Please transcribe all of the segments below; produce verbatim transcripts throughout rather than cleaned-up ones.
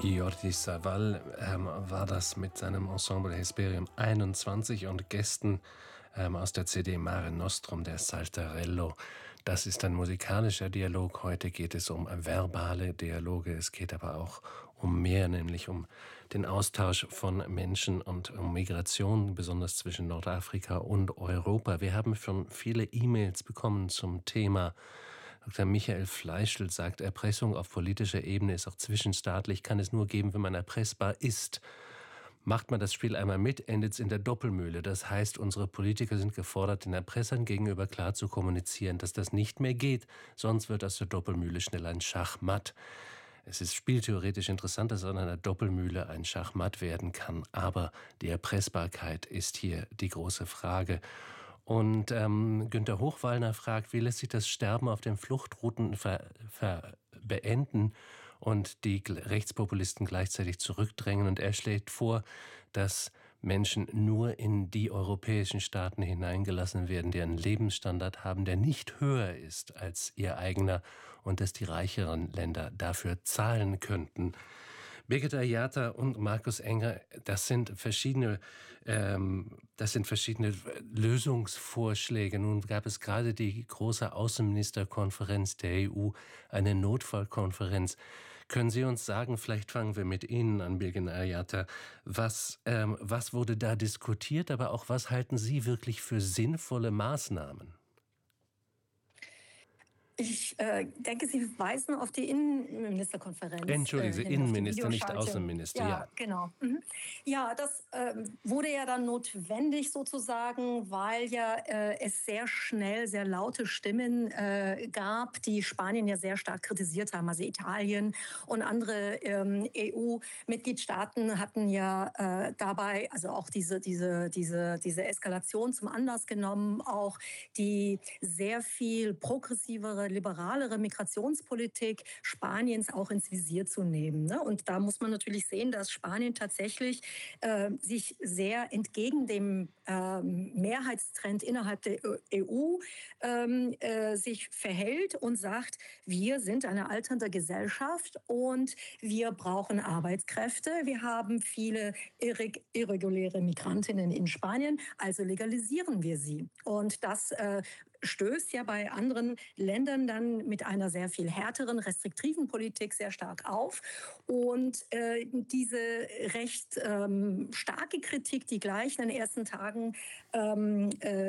Jordi Savall ähm, war das mit seinem Ensemble Hesperium einundzwanzig und Gästen ähm, aus der C D Mare Nostrum, der Saltarello. Das ist ein musikalischer Dialog. Heute geht es um verbale Dialoge. Es geht aber auch um mehr, nämlich um den Austausch von Menschen und um Migration, besonders zwischen Nordafrika und Europa. Wir haben schon viele E-Mails bekommen zum Thema. Doktor Michael Fleischl sagt, Erpressung auf politischer Ebene ist auch zwischenstaatlich, kann es nur geben, wenn man erpressbar ist. Macht man das Spiel einmal mit, endet es in der Doppelmühle. Das heißt, unsere Politiker sind gefordert, den Erpressern gegenüber klar zu kommunizieren, dass das nicht mehr geht. Sonst wird aus der Doppelmühle schnell ein Schachmatt. Es ist spieltheoretisch interessant, dass an einer Doppelmühle ein Schachmatt werden kann. Aber die Erpressbarkeit ist hier die große Frage. Und ähm, Günter Hochwallner fragt, wie lässt sich das Sterben auf den Fluchtrouten ver, ver, beenden und die Rechtspopulisten gleichzeitig zurückdrängen. Und er schlägt vor, dass Menschen nur in die europäischen Staaten hineingelassen werden, die einen Lebensstandard haben, der nicht höher ist als ihr eigener und dass die reicheren Länder dafür zahlen könnten. Birgit Ajata und Markus Enger, das sind verschiedene, ähm, das sind verschiedene Lösungsvorschläge. Nun gab es gerade die große Außenministerkonferenz der E U, eine Notfallkonferenz. Können Sie uns sagen, vielleicht fangen wir mit Ihnen an, Birgit Ajata, was, ähm, was wurde da diskutiert, aber auch was halten Sie wirklich für sinnvolle Maßnahmen? Ich äh, denke, Sie weisen auf die Innenministerkonferenz Entschuldigen Sie, äh, hin, auf die Innenminister, nicht Videoschalte. Außenminister, Ja, ja. genau. Mhm. Ja, das ähm, wurde ja dann notwendig sozusagen, weil ja äh, es sehr schnell sehr laute Stimmen äh, gab, die Spanien ja sehr stark kritisiert haben. Also Italien und andere ähm, E U-Mitgliedstaaten hatten ja äh, dabei, also auch diese, diese, diese, diese Eskalation zum Anlass genommen, auch die sehr viel progressivere, liberalere Migrationspolitik Spaniens auch ins Visier zu nehmen. Ne? Und da muss man natürlich sehen, dass Spanien tatsächlich äh, sich sehr entgegen dem ähm, Mehrheitstrend innerhalb der E U ähm, äh, sich verhält und sagt, wir sind eine alternde Gesellschaft und wir brauchen Arbeitskräfte. Wir haben viele irre irreguläre Migrantinnen in Spanien, also legalisieren wir sie. Und das äh, stößt ja bei anderen Ländern dann mit einer sehr viel härteren, restriktiven Politik sehr stark auf. Und äh, diese recht ähm, starke Kritik, die gleich in den ersten Tagen ähm,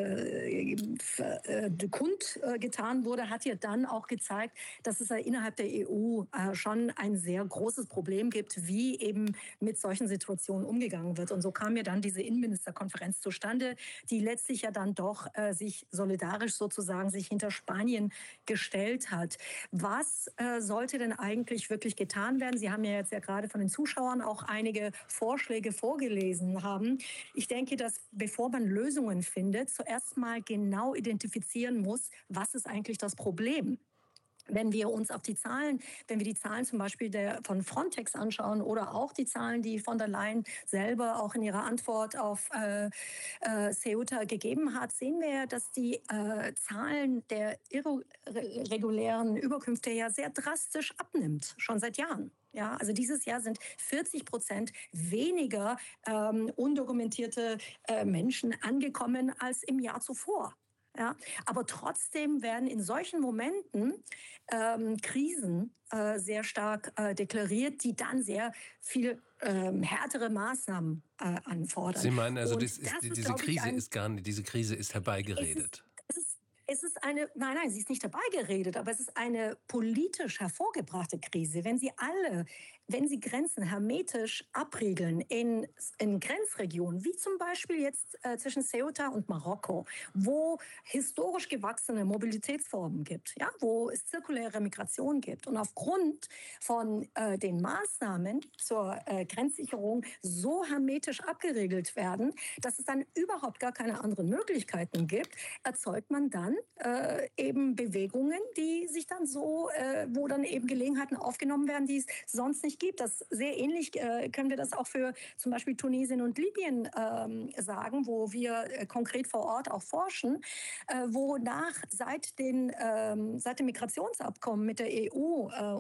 äh, äh, kundgetan wurde, hat ja dann auch gezeigt, dass es ja innerhalb der E U äh, schon ein sehr großes Problem gibt, wie eben mit solchen Situationen umgegangen wird. Und so kam ja dann diese Innenministerkonferenz zustande, die letztlich ja dann doch äh, sich solidarisch sozusagen sich hinter Spanien gestellt hat. Was äh, sollte denn eigentlich wirklich getan werden? Sie haben ja jetzt ja gerade von den Zuschauern auch einige Vorschläge vorgelesen haben. Ich denke, dass bevor man Lösungen findet, zuerst mal genau identifizieren muss, was ist eigentlich das Problem? Wenn wir uns auf die Zahlen, wenn wir die Zahlen zum Beispiel der, von Frontex anschauen oder auch die Zahlen, die von der Leyen selber auch in ihrer Antwort auf äh, äh, Ceuta gegeben hat, sehen wir, dass die äh, Zahlen der irregulären Überkünfte ja sehr drastisch abnimmt, schon seit Jahren. Ja, also dieses Jahr sind vierzig Prozent weniger ähm, undokumentierte äh, Menschen angekommen als im Jahr zuvor. Ja, aber trotzdem werden in solchen Momenten ähm, Krisen äh, sehr stark äh, deklariert, die dann sehr viel ähm, härtere Maßnahmen äh, anfordern. Sie meinen also, Und das ist, das ist, diese glaube ich, Krise ein... ist gar nicht, diese Krise ist Es ist, herbeigeredet. es ist, es ist eine, nein, nein, sie ist nicht herbeigeredet, aber es ist eine politisch hervorgebrachte Krise. Wenn Sie alle, wenn Sie Grenzen hermetisch abriegeln in, in Grenzregionen, wie zum Beispiel jetzt äh, zwischen Ceuta und Marokko, wo historisch gewachsene Mobilitätsformen gibt, ja, wo es zirkuläre Migration gibt und aufgrund von äh, den Maßnahmen zur äh, Grenzsicherung so hermetisch abgeriegelt werden, dass es dann überhaupt gar keine anderen Möglichkeiten gibt, erzeugt man dann äh, eben Bewegungen, die sich dann so, äh, wo dann eben Gelegenheiten aufgenommen werden, die es sonst nicht gibt. Das sehr ähnlich äh, können wir das auch für zum Beispiel Tunesien und Libyen ähm, sagen, wo wir äh, konkret vor Ort auch forschen, äh, wonach seit, den, ähm, seit dem Migrationsabkommen mit der E U äh,